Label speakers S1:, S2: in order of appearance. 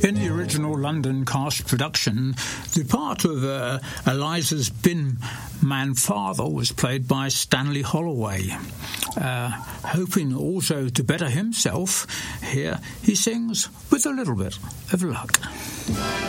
S1: In the original London cast production, the part of Eliza's bin man father was played by Stanley Holloway. Hoping also to better himself, here he sings with a little bit of luck.